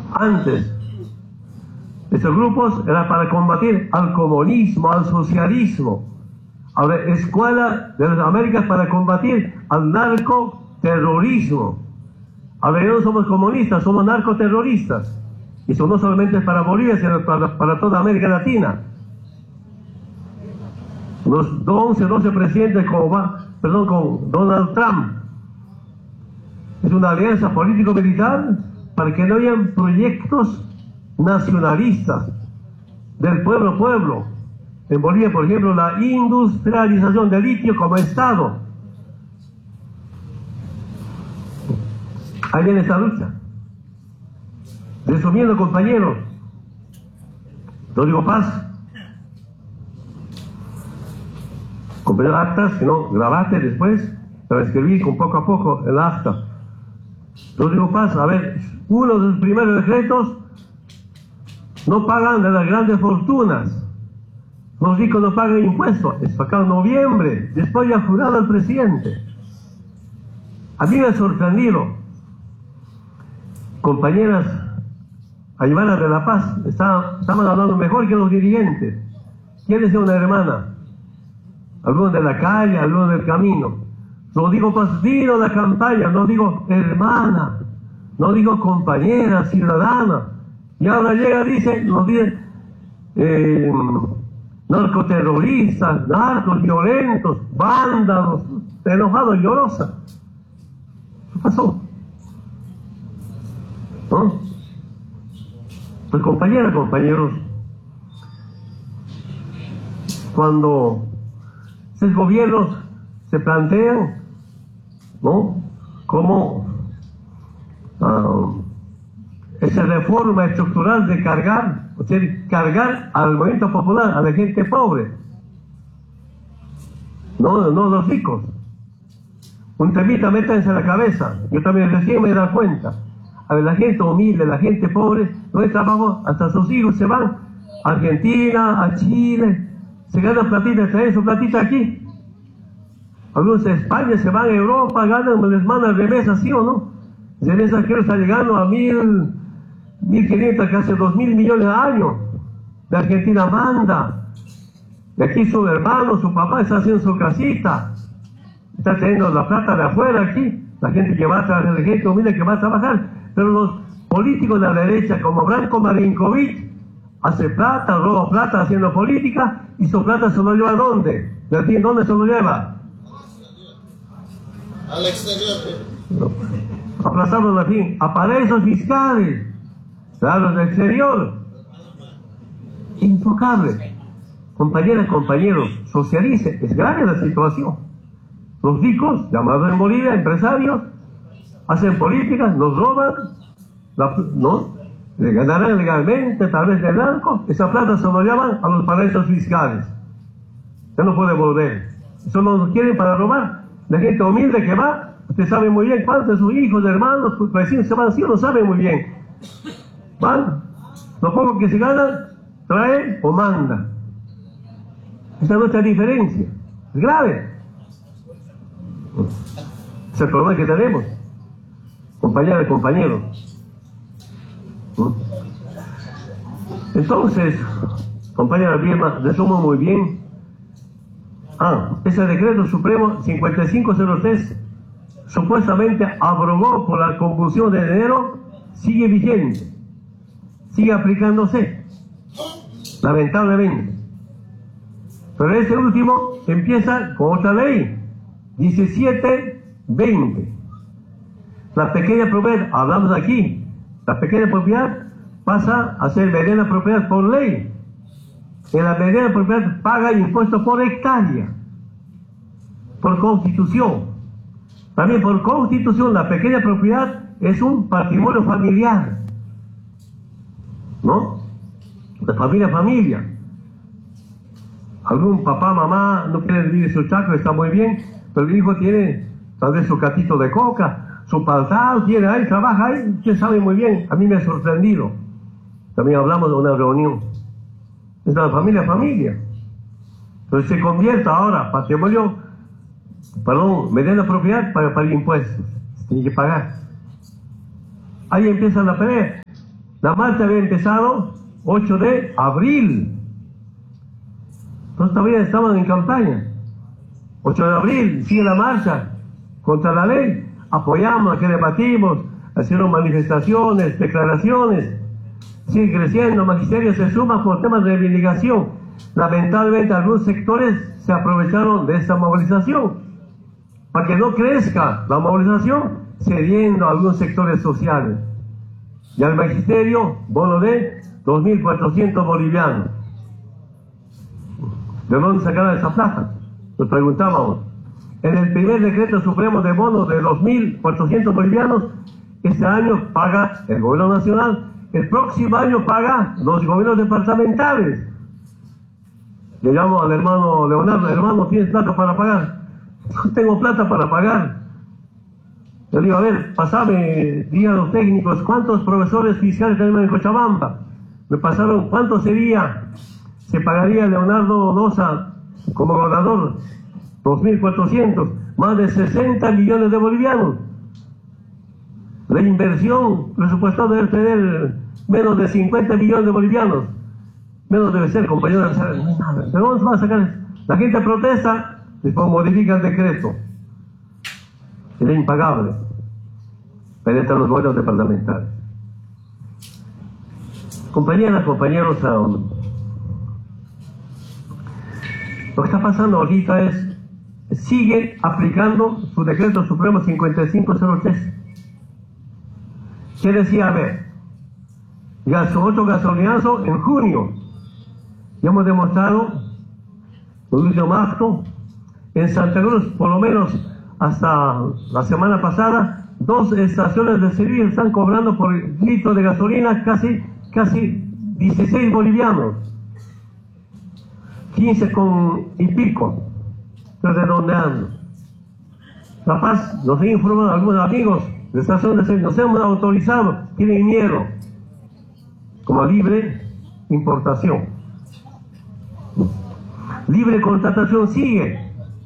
Antes, estos grupos eran para combatir al comunismo, al socialismo. Ahora, Escuela de las Américas para combatir al narcoterrorismo. Ahora, ya no somos comunistas, somos narcoterroristas. Y eso no solamente para Bolivia, sino para toda América Latina. Los 11, 12 presidentes con Donald Trump. Es una alianza político-militar para que no hayan proyectos nacionalistas del pueblo a pueblo. En Bolivia, por ejemplo, la industrialización del litio como Estado. Ahí viene esta lucha. Resumiendo, compañeros, Rodrigo Paz, compré actas, si no, grabaste después, para escribir con poco a poco el acta. Rodrigo Paz, a ver, uno de sus primeros decretos, no pagan de las grandes fortunas. Los ricos no pagan impuestos. Es acá en noviembre, después ya jurado el presidente. A mí me ha sorprendido. Compañeras aymanas de La Paz, estaban hablando mejor que los dirigentes. ¿Quién es una hermana? Algunos de la calle, algunos del camino. No digo partido de la campaña, no digo hermana, no digo compañera, ciudadana. Y ahora llega, nos dice, narcoterroristas, narcos violentos, vándalos, enojados, llorosa. ¿Qué pasó? ¿No? Pues compañeros, cuando esos gobiernos se plantean, ¿no?, como esa reforma estructural de cargar al movimiento popular, a la gente pobre, no los ricos. Un temita, métanse en la cabeza. Yo también recién me he dado cuenta. A ver, la gente humilde, la gente pobre, no hay trabajo, hasta sus hijos se van a Argentina, a Chile, se ganan platita, traen su platita aquí. Algunos de España se van a Europa, ganan, les mandan remesas, ¿sí o no? Remesas que está llegando a 1.500, casi 2.000 millones al año. De Argentina manda. De aquí su hermano, su papá está haciendo su casita. Está teniendo la plata de afuera aquí. La gente que va a trabajar, la gente humilde que va a trabajar. Pero los políticos de la derecha, como Branko Marinkovic, hace plata, roba plata haciendo política, y su plata se lo lleva ¿a dónde? ¿De aquí en dónde se lo lleva? Al exterior. Aplazamos al fin. A paraísos fiscales. Claro, del exterior. Intocable. Compañeros, socialicen. Es grave la situación. Los ricos, llamados en Bolivia, empresarios, hacen políticas, nos roban, ¿no? Le ganarán legalmente, tal vez del narco, esa plata se lo llevan a los paraísos fiscales. Ya no puede volver. Eso lo quieren para robar. La gente humilde que va, usted sabe muy bien cuántos de sus hijos, hermanos, sus vecinos se van así, lo sabe muy bien. Van, lo poco que se ganan, trae o manda. Esa es nuestra diferencia. Es grave. Es el problema que tenemos. Compañeros. Entonces, compañera Vilma, resumo muy bien. Ese decreto supremo 5503 supuestamente abrogó por la convulsión de enero, sigue vigente, sigue aplicándose, lamentablemente. Pero este último empieza con otra ley, 1720. La pequeña propiedad, hablamos aquí, la pequeña propiedad pasa a ser mediana propiedad por ley. En la mediana propiedad paga impuestos por hectárea, por constitución. También por constitución la pequeña propiedad es un patrimonio familiar, ¿no? De familia a familia. Algún papá, mamá no quiere vivir su chacra, está muy bien, pero el hijo tiene tal vez su catito de coca, su paltal, tiene ahí, trabaja ahí, usted sabe muy bien. A mí me ha sorprendido. También hablamos de una reunión. Es de la familia a familia. Entonces se convierte ahora mediana propiedad para pagar impuestos. Tiene que pagar. Ahí empieza la pelea. La marcha había empezado 8 de abril. Entonces todavía estaban en campaña. 8 de abril, sigue la marcha contra la ley. Apoyamos, aquí debatimos, hicieron manifestaciones, declaraciones. Sigue creciendo, magisterio se suma por temas de reivindicación. Lamentablemente algunos sectores se aprovecharon de esta movilización para que no crezca la movilización, cediendo a algunos sectores sociales. Y al magisterio, bono de 2.400 bolivianos. ¿De dónde sacaron esa plata? Nos preguntábamos. En el primer decreto supremo de bono de 2.400 bolivianos, este año paga el gobierno nacional, el próximo año paga los gobiernos departamentales. Le llamo al hermano Leonardo: hermano, ¿tienes plata para pagar? No tengo plata para pagar. Le digo: a ver, pasame, digan los técnicos, ¿cuántos profesores fiscales tenemos en Cochabamba? Me pasaron, ¿cuánto sería? Se pagaría Leonardo Dosa como gobernador 2.400, más de 60 millones de bolivianos. La inversión presupuestal debe tener menos de 50 millones de bolivianos. Menos debe ser, compañeros. ¿De dónde se va a sacar? La gente protesta, después modifica el decreto. Era impagable. Penetran los gobiernos departamentales. Compañeras, compañeros, lo que está pasando ahorita es, sigue aplicando su decreto supremo 5503. ¿Qué decía? A ver, otro gasolinazo en junio. Ya hemos demostrado, el último acto, en Santa Cruz, por lo menos hasta la semana pasada, 2 estaciones de servicio están cobrando por litro de gasolina casi 16 bolivianos. 15 y pico. Pero ¿de dónde ando? La Paz, nos han informado algunos amigos de estaciones de servicio, nos hemos autorizado, tienen miedo, como libre importación. Libre contratación sigue.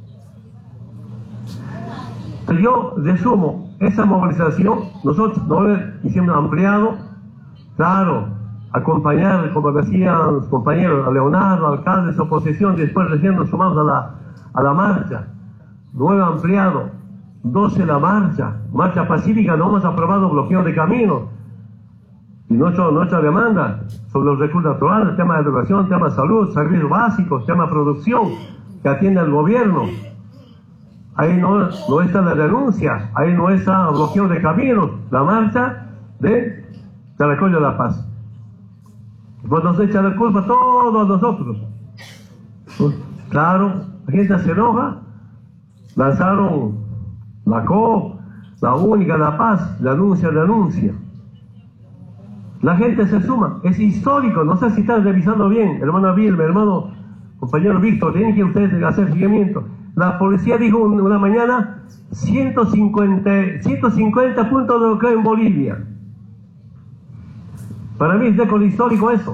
Pero yo resumo, esa movilización, nosotros no hicimos ampliado, claro, acompañar, como decían los compañeros, a Leonardo, alcalde de su oposición, después recién nos sumamos a la marcha. 9 ampliado, 12 la marcha pacífica, no hemos aprobado bloqueo de caminos. Y nuestra demanda sobre los recursos naturales, tema de educación, tema de salud, servicios básicos, tema de producción, que atiende al gobierno. Ahí no está la denuncia, ahí no está bloqueo de caminos, la marcha de Caracollo de la Paz. Pues nos echa la culpa a todos nosotros. Pues, claro, la gente se enoja, lanzaron la COP, la única, La Paz, denuncia. La gente se suma, es histórico, no sé si están revisando bien, hermano Vilma, hermano, compañero Víctor, tienen que ustedes hacer seguimiento. La policía dijo una mañana 150 puntos de bloqueo en Bolivia. Para mí es récord histórico eso.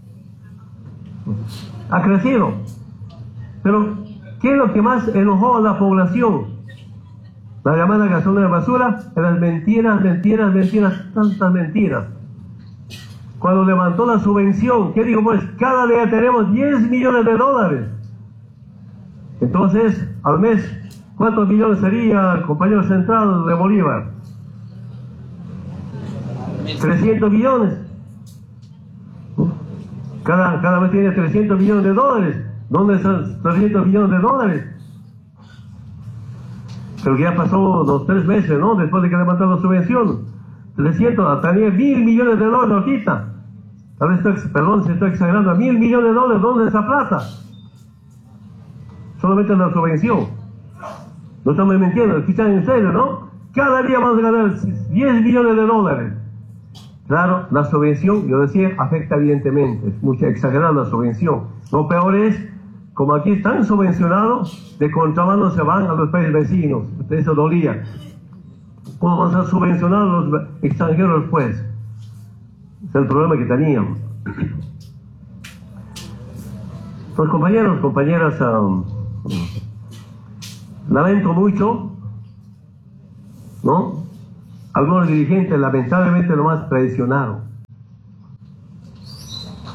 Ha crecido. Pero, ¿qué es lo que más enojó a la población? La llamada gasolina de basura, eran mentiras, tantas mentiras. Cuando levantó la subvención, ¿qué digo? Pues cada día tenemos 10 millones de dólares. Entonces, al mes, ¿cuántos millones sería el compañero central de Bolívar? 300 millones. Cada vez tiene 300 millones de dólares. ¿Dónde están 300 millones de dólares? Pero que ya pasó 2-3 meses, ¿no? Después de que levantaron la subvención. 300, tenía 1.000 millones de dólares ahorita. Tal vez se estoy exagerando. 1.000 millones de dólares, ¿dónde está plata? Solamente en la subvención. No estamos mintiendo, escuchan en serio, ¿no? Cada día vamos a ganar 10 millones de dólares. Claro, la subvención, yo decía, afecta evidentemente, es mucha exagerada la subvención. Lo peor es, como aquí están subvencionados, de contrabando se van a los países vecinos. Eso dolía. ¿Cómo van a subvencionar a los extranjeros pues? Es el problema que teníamos. Pues compañeros, compañeras, lamento mucho, ¿no? Algunos dirigentes lamentablemente nomás traicionaron.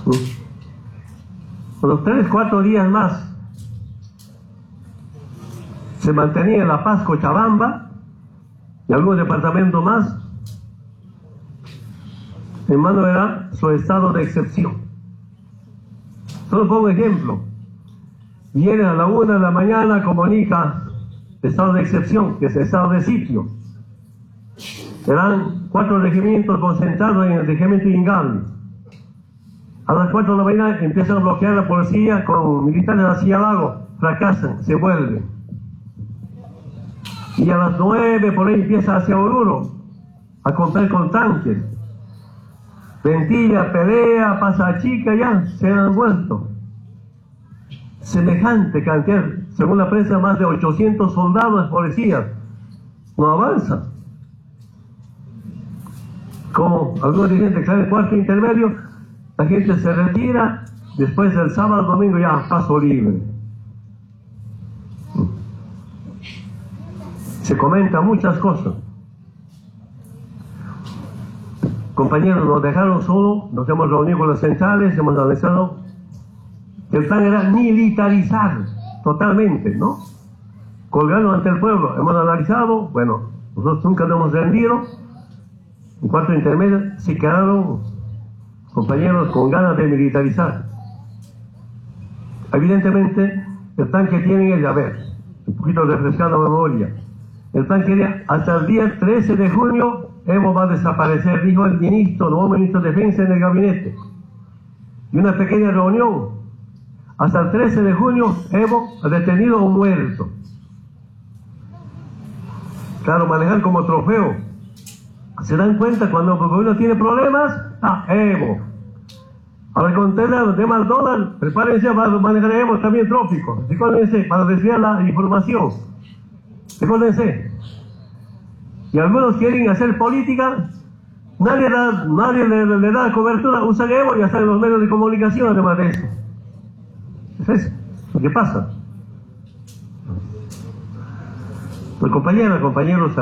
Unos 3, 4 días más se mantenía La Paz, Cochabamba y algún departamento más. Hermano, era su estado de excepción. Solo pongo ejemplo. Viene a la 1 de la mañana, comunica estado de excepción, que es estado de sitio. Eran 4 regimientos concentrados en el regimiento Ingal. A las 4 de la mañana empiezan a bloquear la policía con militares hacia el lago, fracasan, se vuelven. Y a las 9 por ahí empieza hacia Oruro a comprar con tanques. Ventilla, pelea, pasa a Chica, ya se han vuelto. Semejante cantidad, según la prensa, más de 800 soldados, policías. No avanza. Como algunos dirigentes que salen cuarto intermedio, la gente se retira, después del sábado, domingo ya paso libre. Se comenta muchas cosas. Compañeros, nos dejaron solos, nos hemos reunido con las centrales, hemos analizado. El plan era militarizar totalmente, ¿no? Colgarnos ante el pueblo. Hemos analizado, bueno, nosotros nunca nos hemos rendido. En cuarto intermedio se quedaron compañeros con ganas de militarizar. Evidentemente, el plan que tienen es, a ver, un poquito refrescando la memoria. El plan quería, hasta el día 13 de junio, Evo va a desaparecer, dijo el nuevo ministro de Defensa en el gabinete. Y una pequeña reunión. Hasta el 13 de junio, Evo ha detenido o muerto. Claro, manejar como trofeo. Se dan cuenta cuando el gobierno tiene problemas, Evo. Ahora con los demás dólares, prepárense para manejar Evo también trópico. Recuérdense, para desviar la información. Recuérdense. Y algunos quieren hacer política, nadie le da cobertura, usan Evo y hasta los medios de comunicación además de eso. Es eso lo que pasa. Pues compañeros,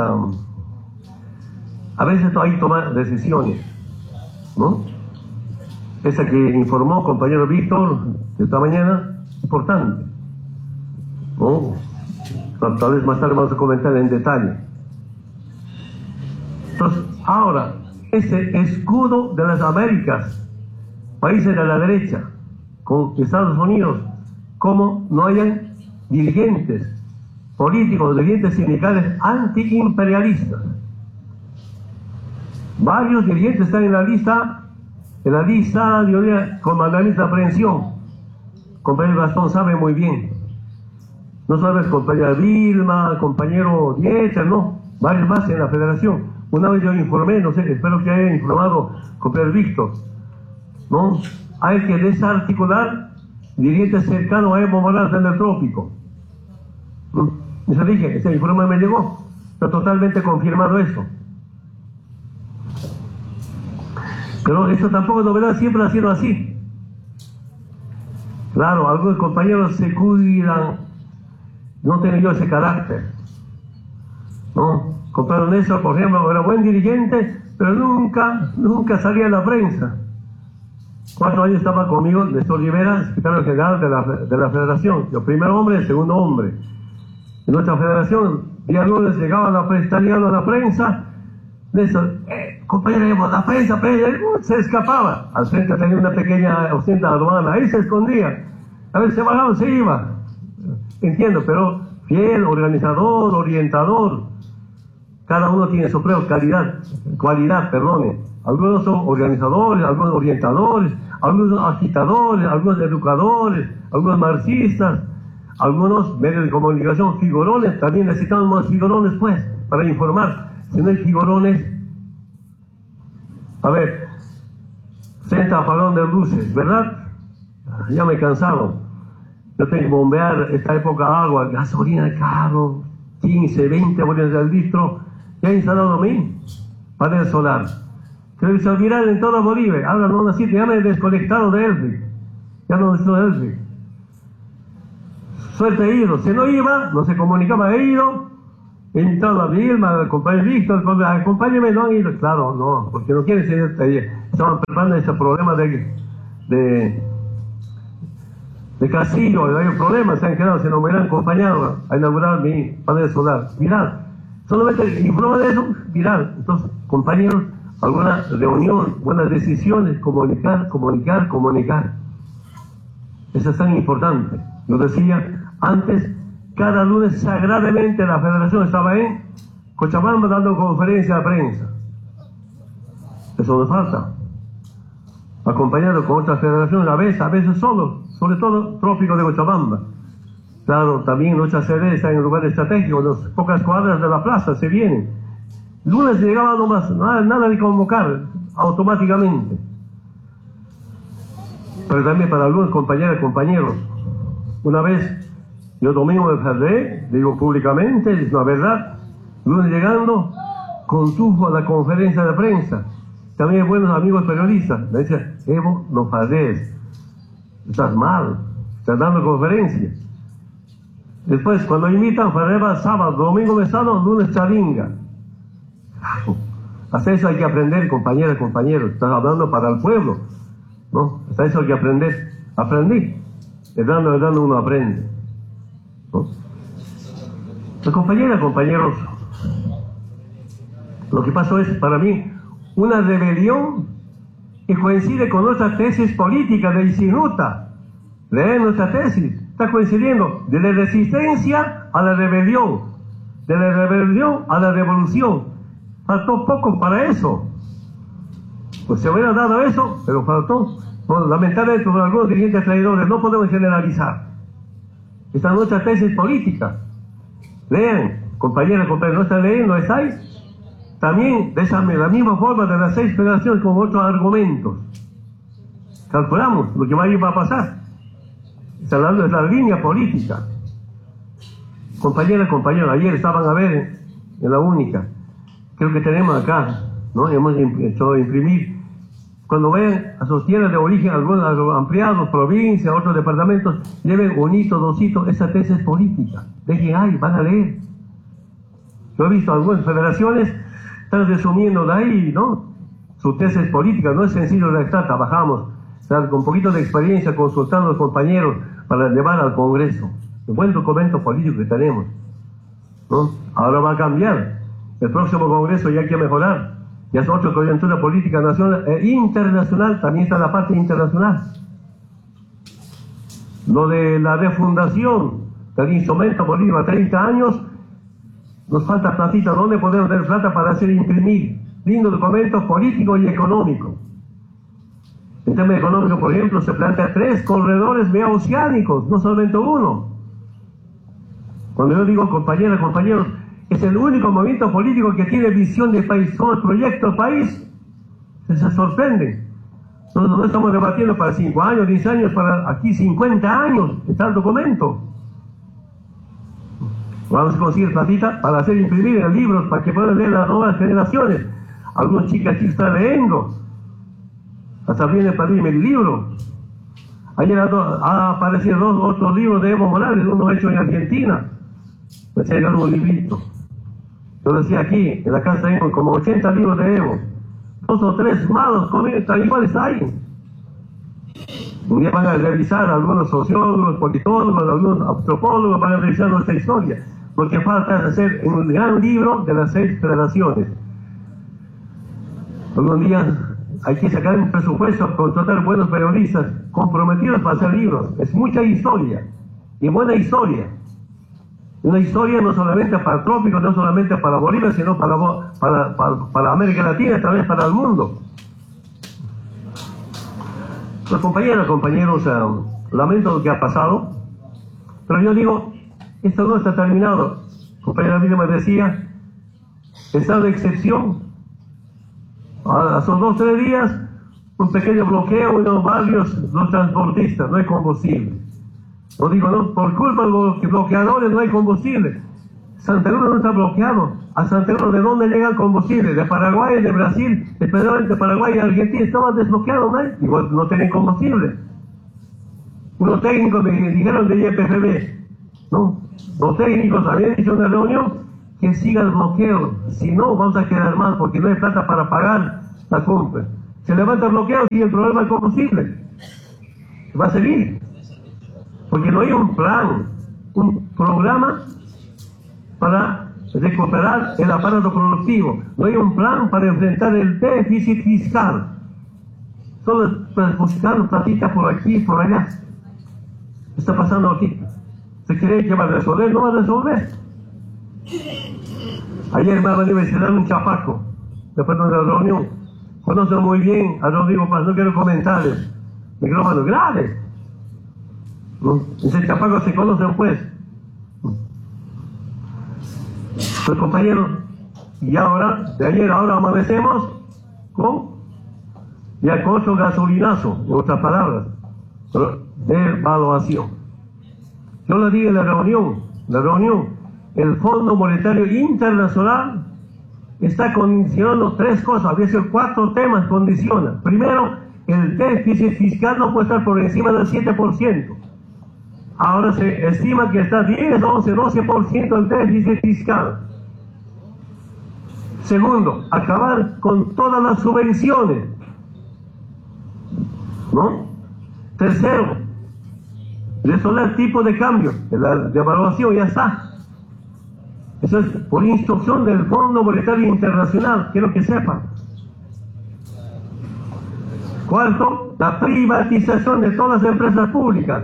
a veces hay que tomar decisiones, ¿no? Esa que informó compañero Víctor de esta mañana, importante, ¿no? Tal vez más tarde vamos a comentar en detalle. Entonces, ahora, ese escudo de las Américas, países de la derecha, con Estados Unidos, como no hayan dirigentes políticos, dirigentes sindicales antiimperialistas. Varios dirigentes están en la lista, yo diría, con mandamiento de aprehensión. Compañero Gastón sabe muy bien. No sabes, compañera Vilma, compañero Dieter, no, varios más en la federación. Una vez yo informé, no sé, espero que haya informado compañero Víctor, ¿no? Hay que desarticular dirigentes cercanos a Evo Morales en el trópico. Y se dije, ese informe me llegó, está totalmente confirmado eso. Pero eso tampoco es novedad, siempre ha sido así. Claro, algunos compañeros se cuidan, no tienen yo ese carácter, ¿no? Compañero Néstor, por ejemplo, era buen dirigente, pero nunca salía en la prensa. 4 años estaba conmigo Néstor Rivera, secretario general de la federación. Yo primer hombre, segundo hombre. En nuestra federación, día lunes llegaba la prensa, está llegando a la prensa, Néstor, compañero, la prensa, se escapaba. Al frente tenía una pequeña ausenta aduana, ahí se escondía. A ver, se bajaba, se iba. Entiendo, pero fiel, organizador, orientador. Cada uno tiene su propia cualidad. Algunos son organizadores, algunos orientadores, algunos agitadores, algunos educadores, algunos marxistas, algunos medios de comunicación, figurones. También necesitamos más figurones, pues, para informar. Si no hay figurones, a ver, 60 apagón de luces, ¿verdad? Ya me he cansado. Yo tengo que bombear esta época agua, gasolina caro, 15, 20 bolívares al litro. Ya he instalado a mí, panel solar. Que se olvidaron en toda Bolivia. Ahora no así, ya me he desconectado de Elfi. Ya no necesito de Elfi. Suerte he ido. Si no iba, no se comunicaba, he ido. He invitado a Vilma, al compañero Víctor, acompáñeme, no han ido. Claro, no, porque no quieren seguir. Estaban preparando ese problema de de Castillo, hay problemas, se han quedado, si no me hubieran acompañado a inaugurar mi panel solar. Viral. Solamente informa de eso, viral. Entonces, compañeros, alguna reunión, buenas decisiones, comunicar. Eso es tan importante. Yo decía, antes, cada lunes sagradamente la federación estaba en Cochabamba dando conferencia de prensa. Eso nos falta. Acompañado con otras federaciones, a veces solo, sobre todo trópico de Cochabamba. Claro, también nuestras sedes están en lugares estratégicos, pocas cuadras de la plaza se vienen. Lunes llegaba nomás, nada de convocar automáticamente. Pero también para algunos compañeros. Una vez, yo domingo me enfermé, digo públicamente, es una verdad, lunes llegando, condujo a la conferencia de prensa. También buenos amigos periodistas me decían, Evo, no falles, estás mal, estás dando conferencia. Después, cuando invitan, Ferreba sábado, domingo mesano, lunes charinga. Hasta eso hay que aprender, compañeros, estás hablando para el pueblo, ¿no? Hasta eso hay que aprender. Aprendí, de dando uno aprende, ¿no? Pues, compañeros, lo que pasó es, para mí, una rebelión que coincide con nuestra tesis política de Isinuta. Leen nuestra tesis, está coincidiendo de la resistencia a la rebelión, de la rebelión a la revolución. Faltó poco para eso. Pues se hubiera dado eso, pero faltó. Bueno, lamentablemente, por algunos dirigentes traidores, no podemos generalizar. Esta es nuestra tesis política. Lean, compañeros, no están leyendo, ¿no estáis? También de la misma forma de las 6 federaciones con otros argumentos. Calculamos lo que va a pasar. Está hablando de la línea política. Compañeros, ayer estaban a ver en la única. Creo que tenemos acá, ¿no? Hemos hecho imprimir. Cuando vean a sus tierras de origen, algunos ampliados, provincias, otros departamentos, lleven un hito, 2 hitos, esa tesis política. Dejen ahí, van a leer. Yo he visto algunas federaciones están resumiendo de ahí, ¿no? Su tesis política. No es sencillo redactar, trabajamos, con un poquito de experiencia, consultando a los compañeros para llevar al Congreso. Un buen documento político que tenemos, ¿no? Ahora va a cambiar. El próximo Congreso ya hay que mejorar. Ya es otra coyuntura política nacional e internacional, también está la parte internacional. Lo de la refundación del instrumento Bolívar, 30 años, nos falta platita. ¿Dónde podemos tener plata para hacer imprimir lindos documentos políticos y económicos? En tema económico, por ejemplo, se plantea 3 corredores oceánicos, no solamente uno. Cuando yo digo compañeros, es el único movimiento político que tiene visión de país, son los proyectos país. Se sorprenden. Nosotros no estamos debatiendo para 5 años, 10 años, para aquí 50 años está el documento. Vamos a conseguir platita para hacer imprimir en libros para que puedan leer las nuevas generaciones. Algunos chicos aquí están leyendo. Hasta viene para leer el libro. Ayer ha aparecido 2 otros libros de Evo Morales, uno hecho en Argentina. Pues hay un librito. Yo decía aquí, en la casa tengo como 80 libros de Evo. 2 o 3 malos, tal iguales hay. Un día van a revisar algunos sociólogos, politólogos, algunos antropólogos, van a revisar nuestra historia. Lo que falta es hacer un gran libro de las 6 federaciones. Algún día hay que sacar un presupuesto, contratar buenos periodistas comprometidos para hacer libros. Es mucha historia, y buena historia. Una historia no solamente para el trópico, no solamente para Bolivia, sino para América Latina y también para el mundo. Pues compañeros, lamento lo que ha pasado, pero yo digo, esto no está terminado. Compañera mía me decía, estado de excepción. Hace 2 o 3 días, un pequeño bloqueo en los barrios, los transportistas, no hay combustible. Lo digo, no, por culpa de los bloqueadores no hay combustible. Santa Cruz no está bloqueado. A Santa Cruz, ¿de dónde llega el combustible? De Paraguay, de Brasil, especialmente Paraguay y Argentina estaban desbloqueados, ¿no? Igual no tienen combustible. Unos técnicos me dijeron de YPFB, ¿no? Los técnicos habían dicho en la reunión que siga el bloqueo, si no vamos a quedar mal porque no hay plata para pagar la compra. Se levanta el bloqueo y el problema del combustible. va a seguir. Porque no hay un plan, un programa para recuperar el aparato productivo. No hay un plan para enfrentar el déficit fiscal. Solo para buscar platitas por aquí y por allá. ¿Qué está pasando aquí? ¿Se cree que va a resolver? No va a resolver. Ayer me ha venido a visitar un chapaco, después de la reunión. Conozco muy bien a Rodrigo Paz, no quiero comentarios. Micrófonos graves. Ese chapaco se conocen pues. Pues compañeros, y ahora, de ayer ahora amanecemos con ya con otro gasolinazo, en otras palabras, de evaluación. Yo lo dije en la reunión, el Fondo Monetario Internacional está condicionando 3 cosas, a veces 4 temas condiciona. Primero, el déficit fiscal no puede estar por encima del 7%. Ahora se estima que está 10, 11, 12% el déficit fiscal. Segundo, acabar con todas las subvenciones, ¿no? Tercero, resolver el tipo de cambio, de evaluación, ya está. Eso es por instrucción del Fondo Monetario Internacional, quiero que sepan. Cuarto, la privatización de todas las empresas públicas.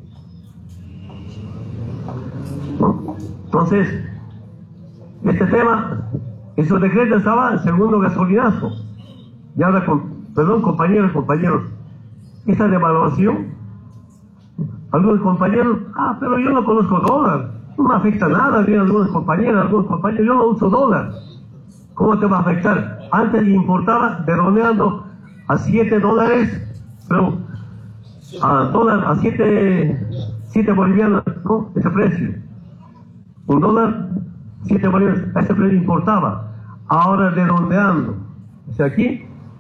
¿No? Entonces, este tema, esos decretos estaban en segundo gasolinazo. Y ahora, perdón, compañeros, esta devaluación, algunos compañeros, pero yo no conozco dólar, no me afecta nada, bien algunos compañeros, yo no uso dólar. ¿Cómo te va a afectar? Antes importaba redondeando a $7, pero a 7 bolivianos, ¿no? Ese precio. $1, 7 bolivianos, a ese precio importaba. Ahora redondeando, o sea, aquí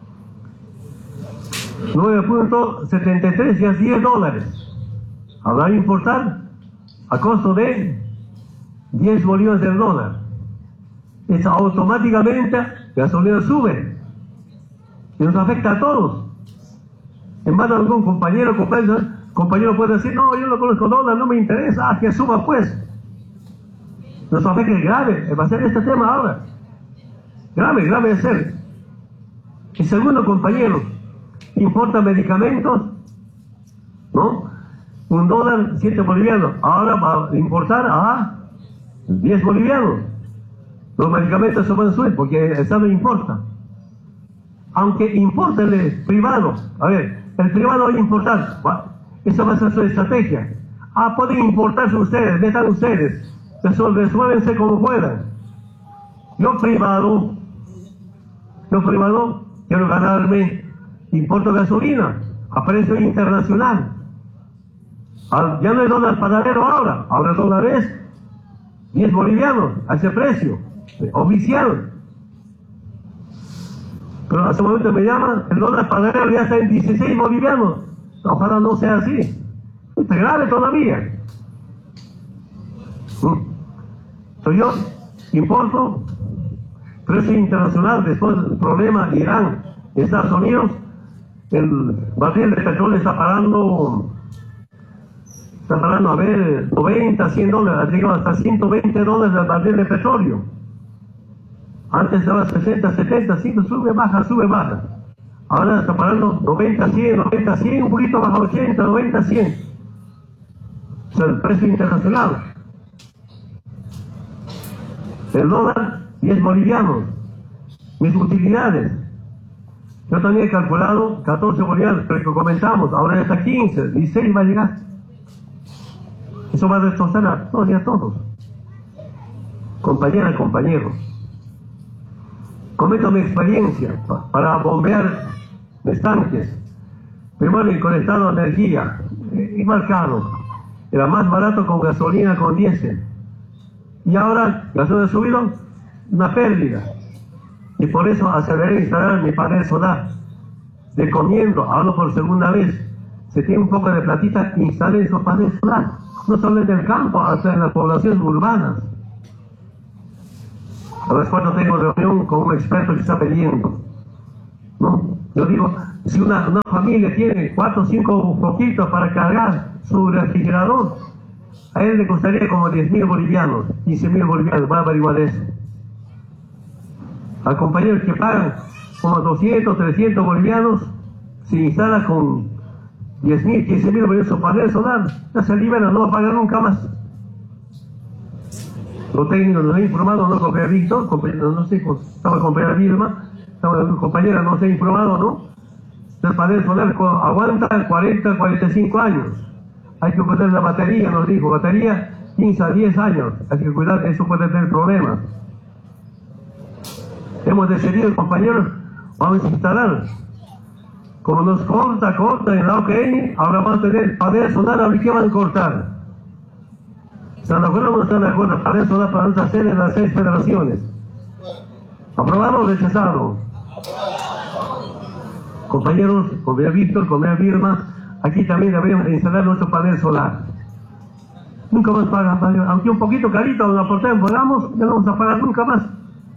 9.73 ya $10. Habrá que importar a costo de 10 bolívares del dólar. Eso automáticamente la gasolina sube y nos afecta a todos. En vez de algún compañero puede decir, no, yo no conozco dólar, no me interesa, que suba pues. Nos afecta grave, va a ser este tema ahora. Grave de ser. Y segundo, compañero, importa medicamentos, ¿no? $1, 7 bolivianos. Ahora va a importar a 10 bolivianos. Los medicamentos se van a subir porque el Estado importa. Aunque importe el privado. A ver, el privado va a importar. Esa va a ser su estrategia. Pueden importarse ustedes, metan ustedes. Resuélvense como puedan. Yo privado, quiero ganarme, importo gasolina a precio internacional. Ya no hay dólar paradero ahora el dólar es 10 bolivianos a ese precio, oficial. Pero a ese momento me llaman, el dólar paradero ya está en 16 bolivianos. Ojalá no sea así. Es grave todavía. Yo importo, precio internacional, después del problema Irán, Estados Unidos, el barril de petróleo está parando a ver, 90, $100, ha llegado hasta $120 el barril de petróleo. Antes estaba 60, 70, 100, sube, baja. Ahora está parando 90, 100, un poquito baja 80, 90, 100. O sea, el precio internacional. El dólar, 10 bolivianos. Mis utilidades. Yo también he calculado 14 bolivianos, pero que comentamos, ahora ya está 15, 16 va a llegar. Eso va a destrozar a todos y a todos. Compañeras, compañeros. Comento mi experiencia para bombear estanques. Primero conectado a energía, y marcado. Era más barato con gasolina, con diésel. Y ahora, gasolina subido, una pérdida. Y por eso aceleré instalar mi panel solar. Recomiendo, hablo por segunda vez, si tiene un poco de platita, instalen su panel solar. No solo en el campo, hasta en las poblaciones urbanas. A veces cuando tengo reunión con un experto que está pidiendo, ¿no? Yo digo, Si una familia tiene 4 o 5 foquitos para cargar su refrigerador, a él le costaría como 10.000 bolivianos, 15.000 bolivianos, va a averiguar eso. A compañeros que pagan como 200, 300 bolivianos, se instala con 10.000, 15.000 bolivianos su panel solar, ya se libera, no va a pagar nunca más. Los técnicos nos han informado, no compañera Víctor, no sé, estaba compañera Vilma, estaba compañera, no se ha informado, ¿no? El panel solar aguanta 40, 45 años. Hay que cuidar la batería, nos dijo, batería 15 a 10 años. Hay que cuidar, eso puede tener problemas. Hemos decidido, compañeros, vamos a instalar. Como nos corta en la OKN, ahora vamos a tener panel solar, ¿a qué van a cortar? ¿Están de acuerdo o no están de acuerdo? Panel solar para nuestra sede en las 6 federaciones. ¿Aprobado o rechazado? Compañeros, compañera Víctor, compañera Vilma, aquí también deberíamos instalar nuestro panel solar. Nunca más pagan, aunque un poquito carito lo aportemos, podamos, ya no vamos a pagar nunca más.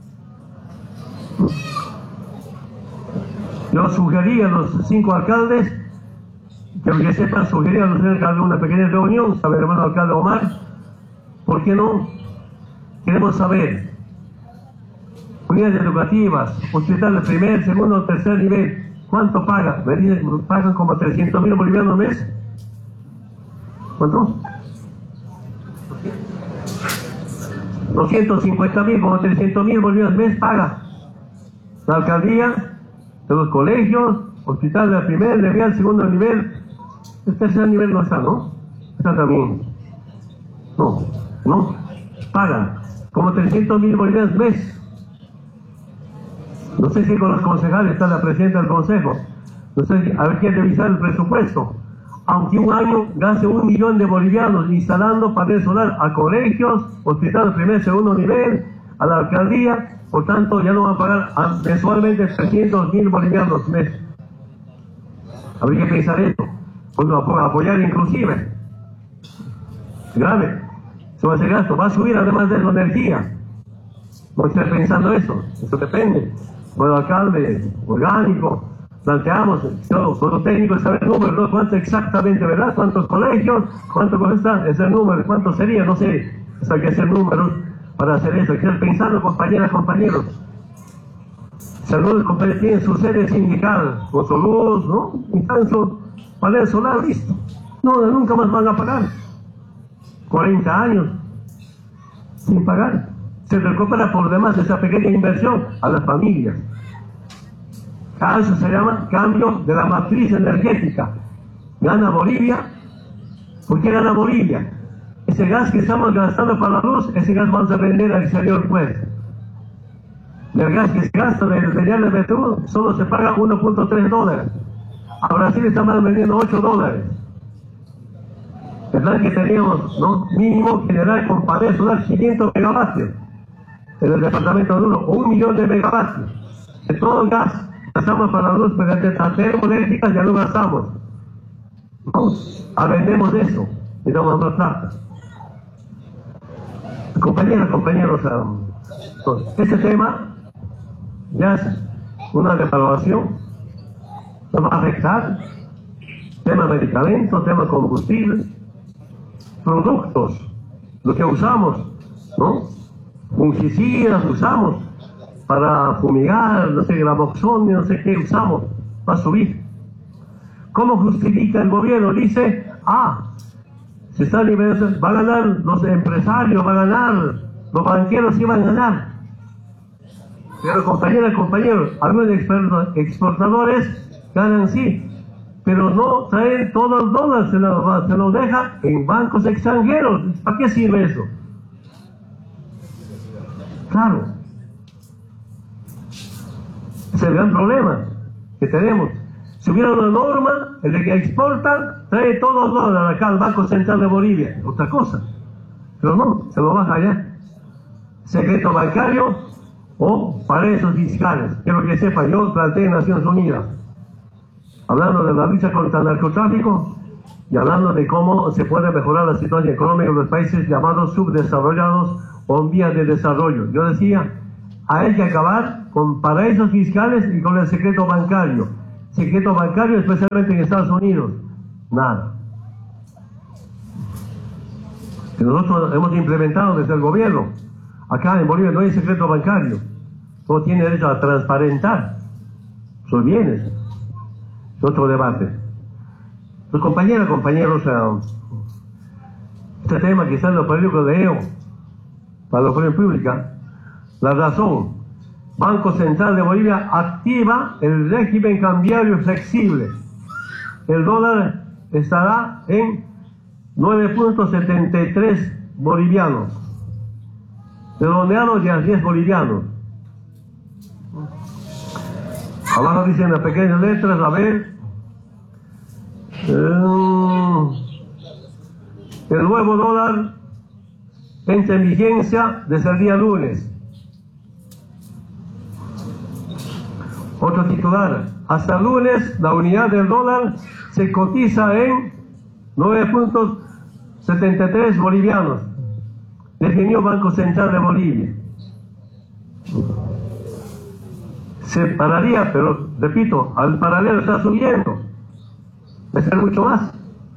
Yo sugería a los 5 alcaldes, que sepan, sugería a los 3 alcaldes una pequeña reunión, saber, hermano alcalde Omar, ¿por qué no? Queremos saber, unidades educativas, hospitales de primer, segundo, tercer nivel, ¿cuánto pagan? Pagan como 300.000 bolivianos al mes. ¿Cuánto? 250.000, como 300.000 bolivianos al mes paga la alcaldía de los colegios, hospitales de primer, de real, segundo nivel. El tercer nivel no está, ¿no? Está también. No, pagan como 300.000 bolivianos al mes. No sé si con los concejales está la presidenta del consejo. No sé, a ver quién revisar el presupuesto. Aunque un año gaste 1 millón de bolivianos instalando panel solar a colegios, hospitales de primer, segundo nivel, a la alcaldía, por tanto ya no van a pagar mensualmente 300.000 bolivianos mes. Habría que pensar esto. Pues apoyar inclusive. Grave. Se va a hacer gasto. Va a subir además de la energía. No estoy pensando eso. Eso depende. Bueno, alcalde, orgánico, planteamos, todo técnico saber el número, ¿no? ¿Cuánto exactamente, verdad? ¿Cuántos colegios? ¿Cuánto cuesta ese número? ¿Cuánto sería? No sé. O hay que hacer números para hacer eso. Hay que estar pensando, compañeras, compañeros. Si algunos compañeros tienen su sede sindical, con su luz, ¿no? Instalan su panel solar, listo. No, nunca más van a pagar. 40 años sin pagar. Se recupera por demás esa pequeña inversión a las familias. Eso se llama cambio de la matriz energética. Gana Bolivia. ¿Por qué gana Bolivia? Ese gas que estamos gastando para la luz, ese gas vamos a vender al exterior, pues. El gas que se gasta del de Perú solo se paga $1.3. A Brasil estamos vendiendo $8. ¿Verdad que teníamos, no, mínimo general con panel solar 500 megavatios en el departamento de uno, o 1 millón de megavatios? De todo el gas gastamos para la luz mediante termoeléctricas, ya lo gastamos. ¿No? Vendemos eso y damos más plata. Compañeros, este tema ya es una devaluación, nos va a afectar, tema medicamentos, tema combustible, productos, lo que usamos, ¿no? Fungicidas usamos para fumigar, no sé, gramoxón, no sé qué usamos, va a subir. ¿Cómo justifica el gobierno? Dice, se está liberando, va a ganar los empresarios, va a ganar, los banqueros sí van a ganar. Pero compañeros, algunos exportadores ganan sí, pero no traen todos los dólares, se los deja en bancos extranjeros. ¿Para qué sirve eso? Claro. Es el gran problema que tenemos. Si hubiera una norma, el de que exporta, trae todos los dólares acá al Banco Central de Bolivia, otra cosa. Pero no, se lo baja allá. Secreto bancario o paraísos fiscales. Quiero que sepa, yo planteé en Naciones Unidas, hablando de la lucha contra el narcotráfico y hablando de cómo se puede mejorar la situación económica de los países llamados subdesarrollados o en vías de desarrollo. Yo decía, hay que acabar con paraísos fiscales y con el secreto bancario. secreto bancario, especialmente en Estados Unidos. Nada. Que nosotros hemos implementado desde el gobierno. Acá en Bolivia no hay secreto bancario. Todo tiene derecho a transparentar sus bienes. Es otro debate. Pues compañeros, este tema que está en los periódicos de EO, para la opinión pública, la razón, Banco Central de Bolivia activa el régimen cambiario flexible. El dólar estará en 9.73 bolivianos. Redondeados ya 10 bolivianos. Abajo dicen las pequeñas letras, a ver. El nuevo dólar entra en vigencia desde el día lunes. Otro titular. Hasta el lunes la unidad del dólar se cotiza en 9.73 bolivianos. Definió Banco Central de Bolivia. Se pararía, pero repito, al paralelo está subiendo. Va a ser mucho más.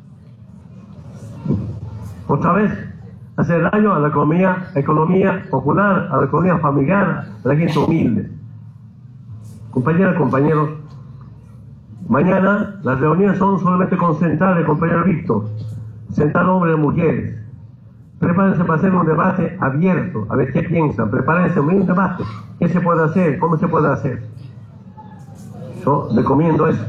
Otra vez, hace daño a la economía popular, a la economía familiar, a la gente humilde. Compañeras, compañeros, mañana las reuniones son solamente con centrales, compañero Víctor, sentar hombres y mujeres. Prepárense para hacer un debate abierto, a ver qué piensan, prepárense un debate, qué se puede hacer, cómo se puede hacer. Yo recomiendo eso.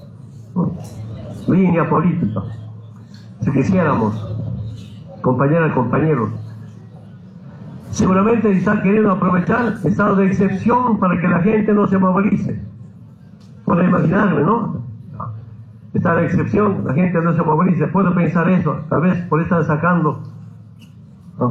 Línea política. Si quisiéramos, compañeras, compañeros, seguramente están queriendo aprovechar estado de excepción para que la gente no se movilice. Puedo imaginarme, ¿no? Estado de excepción, la gente no se movilice. Puedo pensar eso, tal vez por estar sacando. ¿No?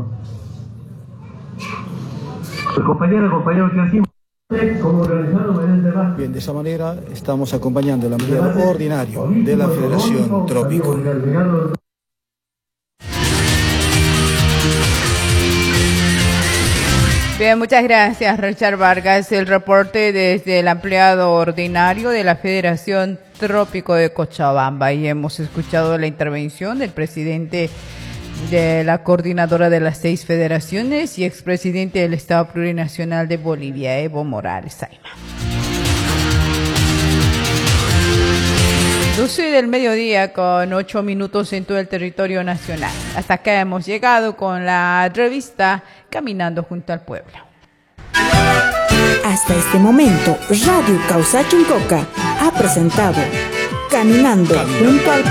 Pues compañeros, ¿qué decimos? ¿Cómo organizarlo en el debate? Bien, de esa manera estamos acompañando el ampliado ordinario de la Federación Trópico. Bien, muchas gracias, Richard Vargas. El reporte desde el ampliado ordinario de la Federación Trópico de Cochabamba. Y hemos escuchado la intervención del presidente de la coordinadora de las 6 federaciones y expresidente del Estado Plurinacional de Bolivia, Evo Morales Saima. 12 del mediodía con 8 minutos en todo el territorio nacional. Hasta acá hemos llegado con la revista Caminando junto al Pueblo. Hasta este momento, Radio Causa Chincoca ha presentado Caminando junto al